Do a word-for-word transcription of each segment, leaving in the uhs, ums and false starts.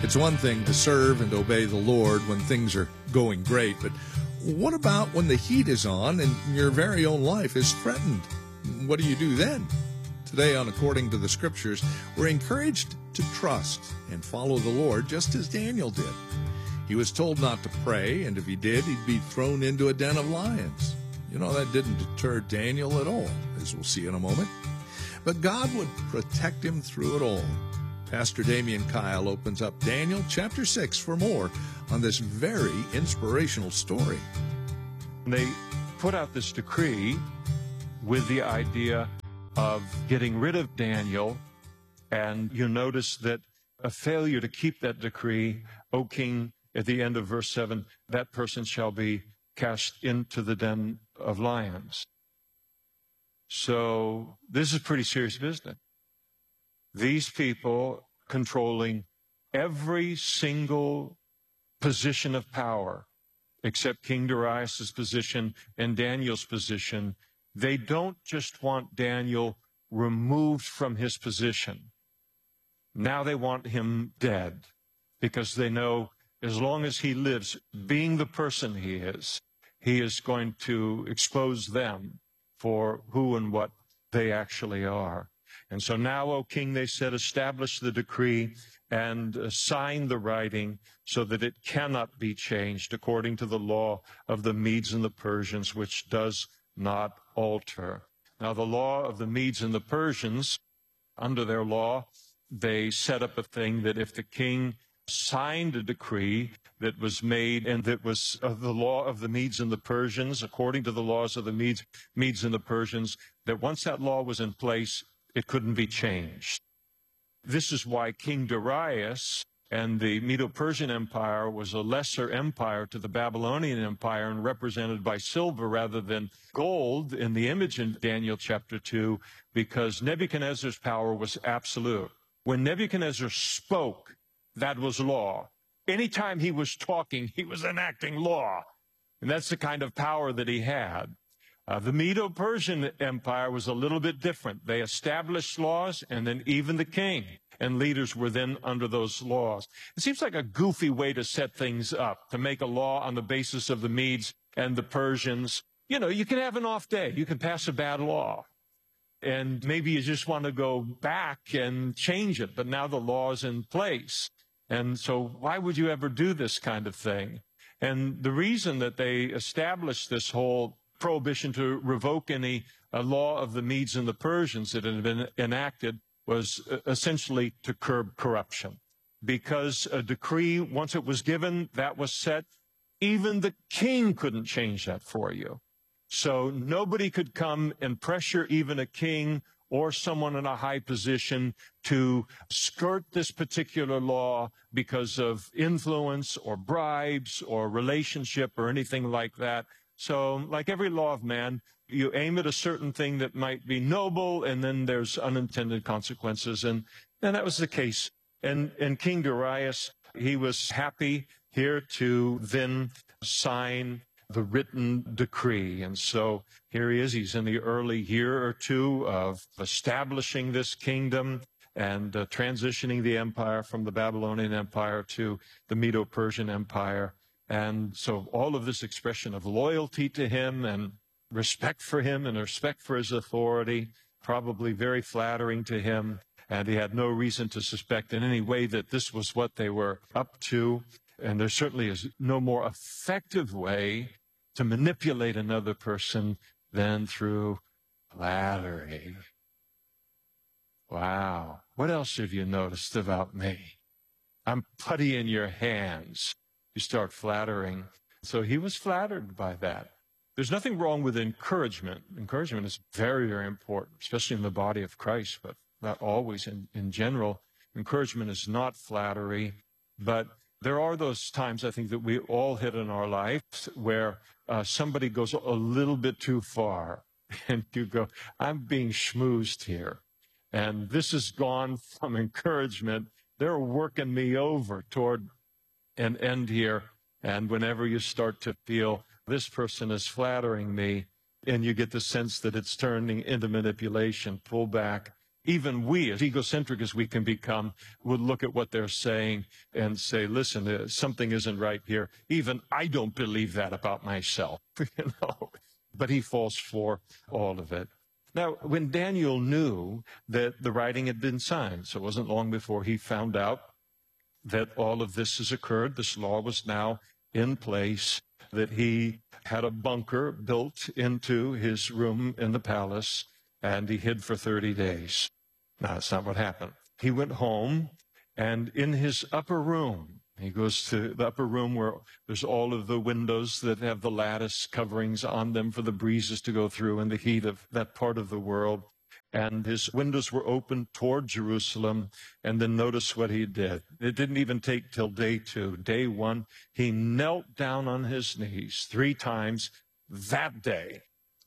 It's one thing to serve and obey the Lord when things are going great, but what about when the heat is on and your very own life is threatened? What do you do then? Today on According to the Scriptures, we're encouraged to trust and follow the Lord just as Daniel did. He was told not to pray, and if he did, he'd be thrown into a den of lions. You know, that didn't deter Daniel at all, as we'll see in a moment. But God would protect him through it all. Pastor Damian Kyle opens up Daniel chapter six for more on this very inspirational story. They put out this decree with the idea of getting rid of Daniel, and you notice that a failure to keep that decree, O king, at the end of verse seven, that person shall be cast into the den of lions. So this is pretty serious business. These people controlling every single position of power, except King Darius' position and Daniel's position, they don't just want Daniel removed from his position. Now they want him dead, because they know as long as he lives, being the person he is, he is going to expose them for who and what they actually are. And so now, O king, they said, establish the decree and uh, sign the writing so that it cannot be changed according to the law of the Medes and the Persians, which does not alter. Now, the law of the Medes and the Persians, under their law, they set up a thing that if the king signed a decree that was made and that was of the law of the Medes and the Persians, according to the laws of the Medes, Medes and the Persians, that once that law was in place, it couldn't be changed. This is why King Darius and the Medo-Persian Empire was a lesser empire to the Babylonian Empire and represented by silver rather than gold in the image in Daniel chapter two, because Nebuchadnezzar's power was absolute. When Nebuchadnezzar spoke, that was law. Anytime he was talking, he was enacting law. And that's the kind of power that he had. Uh, the Medo-Persian Empire was a little bit different. They established laws, and then even the king and leaders were then under those laws. It seems like a goofy way to set things up, to make a law on the basis of the Medes and the Persians. You know, you can have an off day. You can pass a bad law. And maybe you just want to go back and change it, but now the law is in place. And so why would you ever do this kind of thing? And the reason that they established this whole prohibition to revoke any uh, law of the Medes and the Persians that had been enacted was uh, essentially to curb corruption. Because a decree, once it was given, that was set, even the king couldn't change that for you. So nobody could come and pressure even a king or someone in a high position to skirt this particular law because of influence or bribes or relationship or anything like that. So like every law of man, you aim at a certain thing that might be noble, and then there's unintended consequences. And, and that was the case. And, and King Darius, he was happy here to then sign the written decree. And so here he is. He's in the early year or two of establishing this kingdom and uh, transitioning the empire from the Babylonian Empire to the Medo-Persian Empire. And so all of this expression of loyalty to him and respect for him and respect for his authority, probably very flattering to him. And he had no reason to suspect in any way that this was what they were up to. And there certainly is no more effective way to manipulate another person than through flattery. Wow. What else have you noticed about me? I'm putty in your hands. You start flattering. So he was flattered by that. There's nothing wrong with encouragement. Encouragement is very, very important, especially in the body of Christ, but not always in, in general. Encouragement is not flattery, but there are those times, I think, that we all hit in our lives where uh, somebody goes a little bit too far, and you go, I'm being schmoozed here. And this has gone from encouragement. They're working me over toward an end here. And whenever you start to feel this person is flattering me, and you get the sense that it's turning into manipulation, pull back even we, as egocentric as we can become, would look at what they're saying and say, listen, uh, something isn't right here. Even I don't believe that about myself, you know. But he falls for all of it. Now, when Daniel knew that the writing had been signed, so it wasn't long before he found out that all of this has occurred, this law was now in place, that he had a bunker built into his room in the palace, and he hid for thirty days. Now, that's not what happened. He went home, and in his upper room, he goes to the upper room where there's all of the windows that have the lattice coverings on them for the breezes to go through in the heat of that part of the world. And his windows were open toward Jerusalem. And then notice what he did. It didn't even take till day two. Day one, he knelt down on his knees three times that day.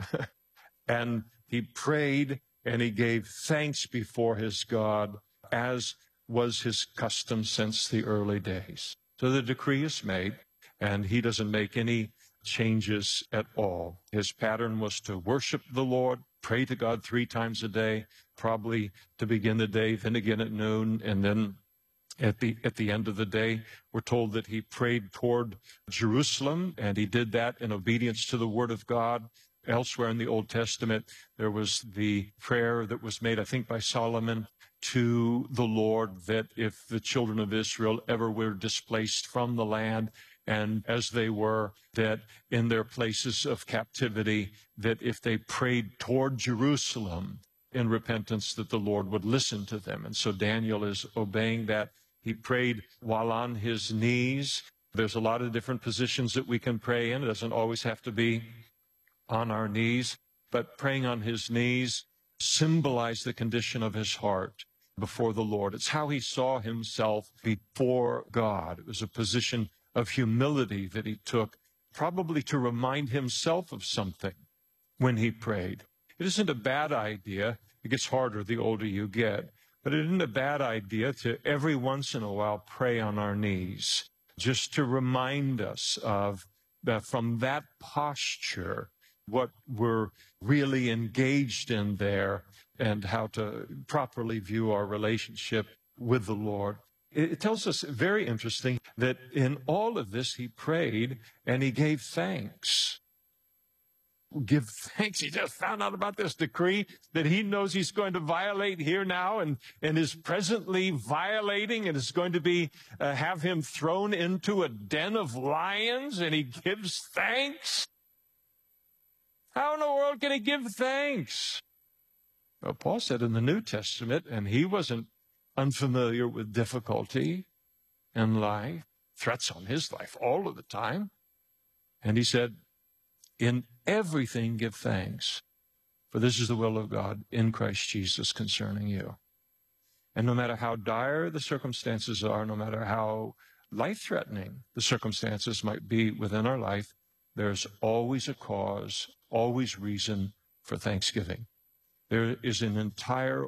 And he prayed and he gave thanks before his God, as was his custom since the early days. So the decree is made, and he doesn't make any changes at all. His pattern was to worship the Lord, pray to God three times a day, probably to begin the day, then again at noon, and then at the at the end of the day. We're told that he prayed toward Jerusalem, and he did that in obedience to the word of God. Elsewhere in the Old Testament, there was the prayer that was made, I think, by Solomon to the Lord, that if the children of Israel ever were displaced from the land, and as they were, that in their places of captivity, that if they prayed toward Jerusalem in repentance, that the Lord would listen to them. And so Daniel is obeying that. He prayed while on his knees. There's a lot of different positions that we can pray in. It doesn't always have to be on our knees, but praying on his knees symbolized the condition of his heart before the Lord. It's how he saw himself before God. It was a position of humility that he took, probably to remind himself of something when he prayed. It isn't a bad idea. It gets harder the older you get, but it isn't a bad idea to every once in a while pray on our knees, just to remind us of that, from that posture, what we're really engaged in there, and how to properly view our relationship with the Lord. It tells us, very interesting, that in all of this he prayed and he gave thanks. Give thanks. He just found out about this decree that he knows he's going to violate here now, and, and is presently violating, and is going to be uh, have him thrown into a den of lions, and he gives thanks. How in the world can he give thanks? Well, Paul said in the New Testament, and he wasn't unfamiliar with difficulty in life, threats on his life all of the time. And he said, in everything give thanks, for this is the will of God in Christ Jesus concerning you. And no matter how dire the circumstances are, no matter how life-threatening the circumstances might be within our life, there's always a cause, always reason for thanksgiving. There is an entire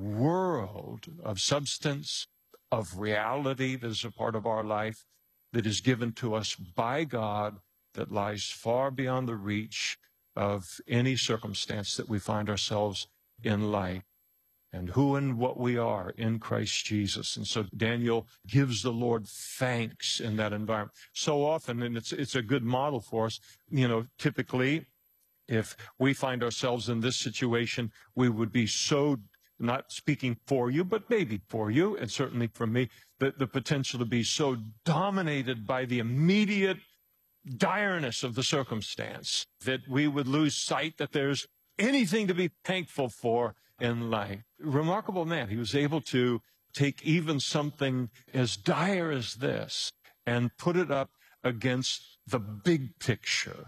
world of substance, of reality that is a part of our life, that is given to us by God, that lies far beyond the reach of any circumstance that we find ourselves in life, and who and what we are in Christ Jesus. And so Daniel gives the Lord thanks in that environment. So often, and it's it's a good model for us, you know, typically, if we find ourselves in this situation, we would be so, not speaking for you, but maybe for you, and certainly for me, the, the potential to be so dominated by the immediate direness of the circumstance that we would lose sight that there's anything to be thankful for in life. Remarkable man. He was able to take even something as dire as this and put it up against the big picture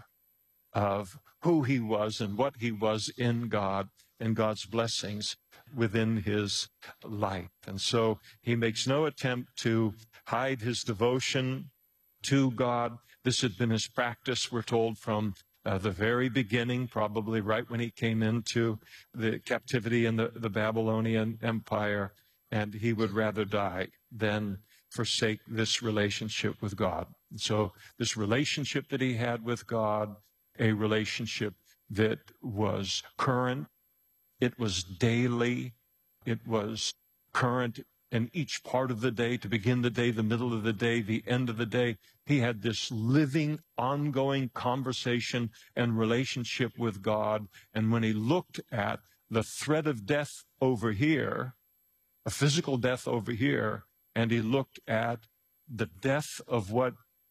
of who he was and what he was in God and God's blessings within his life. And so he makes no attempt to hide his devotion to God. This had been his practice, we're told, from uh, the very beginning, probably right when he came into the captivity in the, the Babylonian Empire, and he would rather die than forsake this relationship with God. And so this relationship that he had with God, a relationship that was current, it was daily, It was current in each part of the day, to begin the day, the middle of the day, the end of the day. He had this living, ongoing conversation and relationship with God. And when he looked at the threat of death over here, a physical death over here, and he looked at the death of what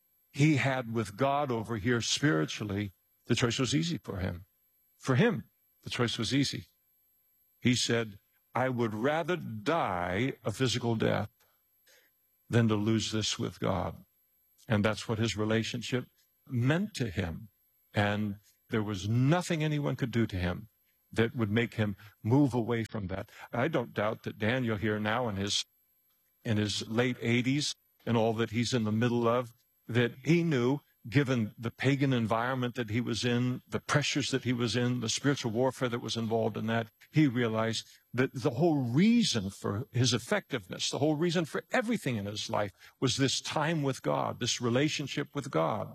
he had with God over here spiritually, the choice was easy for him. For him, the choice was easy. He said, I would rather die a physical death than to lose this with God. And that's what his relationship meant to him. And there was nothing anyone could do to him that would make him move away from that. I don't doubt that Daniel here now in his in his late eighties and all that he's in the middle of, that he knew, given the pagan environment that he was in, the pressures that he was in, the spiritual warfare that was involved in that, he realized that the whole reason for his effectiveness, the whole reason for everything in his life was this time with God, this relationship with God.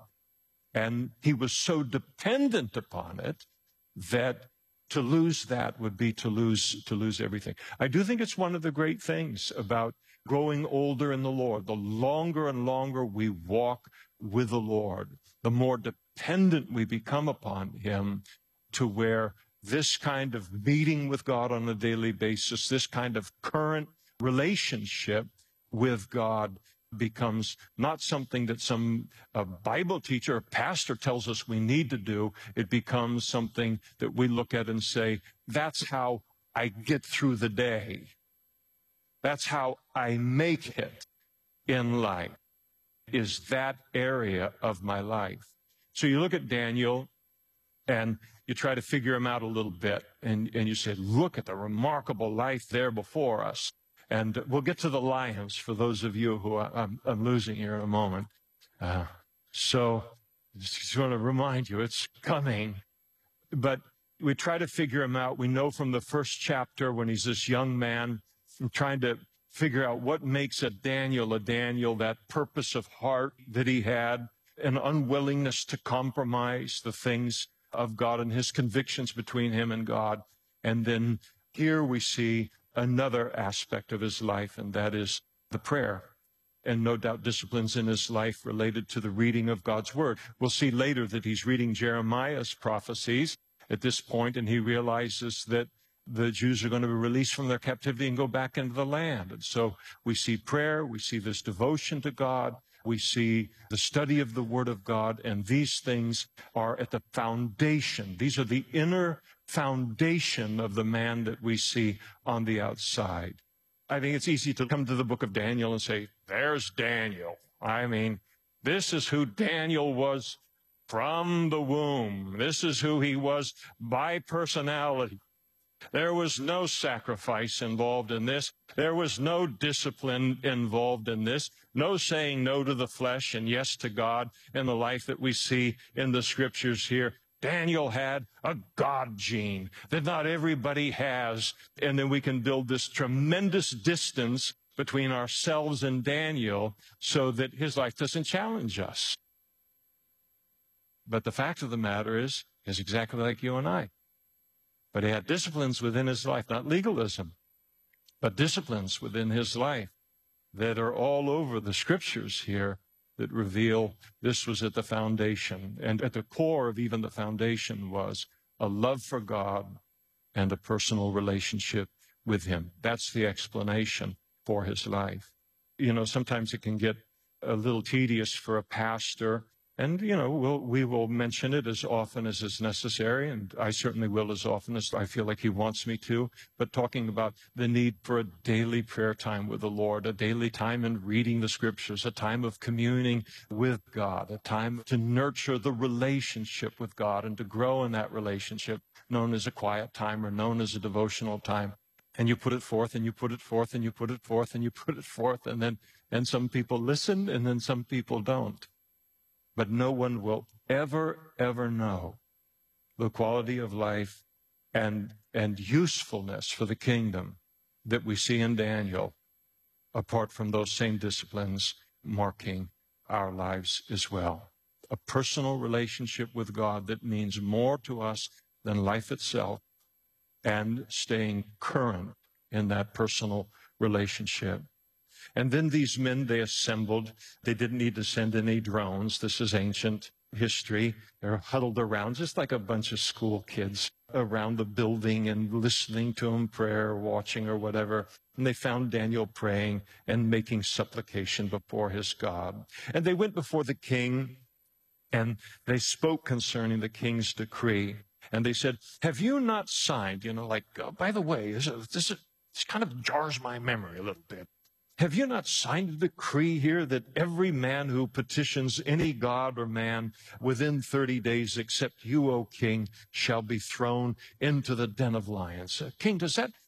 And he was so dependent upon it that to lose that would be to lose, to lose everything. I do think it's one of the great things about growing older in the Lord. The longer and longer we walk with the Lord, the more dependent we become upon him, to where this kind of meeting with God on a daily basis, this kind of current relationship with God becomes not something that some uh, Bible teacher or pastor tells us we need to do. It becomes something that we look at and say, that's how I get through the day. That's how I make it in life, is that area of my life. So you look at Daniel and you try to figure him out a little bit, and, and you say, look at the remarkable life there before us. And we'll get to the lions for those of you who I, I'm, I'm losing here in a moment. Uh, so just want to remind you, it's coming. But we try to figure him out. We know from the first chapter when he's this young man, trying to figure out what makes a Daniel a Daniel, that purpose of heart that he had, an unwillingness to compromise the things of God and his convictions between him and God. And then here we see another aspect of his life, and that is the prayer. And no doubt disciplines in his life related to the reading of God's word. We'll see later that he's reading Jeremiah's prophecies at this point, and he realizes that the Jews are going to be released from their captivity and go back into the land. And so we see prayer, we see this devotion to God, we see the study of the Word of God, and these things are at the foundation. These are the inner foundation of the man that we see on the outside. I think it's easy to come to the book of Daniel and say, there's Daniel. I mean, this is who Daniel was from the womb. This is who he was by personality. There was no sacrifice involved in this. There was no discipline involved in this. No saying no to the flesh and yes to God in the life that we see in the scriptures here. Daniel had a God gene that not everybody has. And then we can build this tremendous distance between ourselves and Daniel so that his life doesn't challenge us. But the fact of the matter is, is exactly like you and I. But he had disciplines within his life, not legalism, but disciplines within his life that are all over the scriptures here that reveal this was at the foundation. And at the core of even the foundation was a love for God and a personal relationship with him. That's the explanation for his life. You know, sometimes it can get a little tedious for a pastor. And, you know, we'll, we will mention it as often as is necessary, and I certainly will as often as I feel like he wants me to, but talking about the need for a daily prayer time with the Lord, a daily time in reading the scriptures, a time of communing with God, a time to nurture the relationship with God and to grow in that relationship, known as a quiet time or known as a devotional time. And you put it forth, and you put it forth, and you put it forth, and you put it forth, and then and some people listen, and then some people don't. But no one will ever, ever know the quality of life and, and usefulness for the kingdom that we see in Daniel, apart from those same disciplines marking our lives as well. A personal relationship with God that means more to us than life itself, and staying current in that personal relationship. And then these men, they assembled. They didn't need to send any drones. This is ancient history. They're huddled around just like a bunch of school kids around the building and listening to him prayer, watching or whatever. And they found Daniel praying and making supplication before his God. And they went before the king and they spoke concerning the king's decree. And they said, have you not signed, you know, like, oh, by the way, this, is, this, is, this kind of jars my memory a little bit. Have you not signed a decree here that every man who petitions any god or man within thirty days except you, O king, shall be thrown into the den of lions? Uh, king, does that